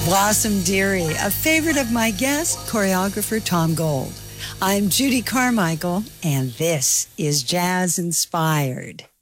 Blossom Dearie, a favorite of my guest, choreographer Tom Gold. I'm Judy Carmichael, and this is Jazz Inspired.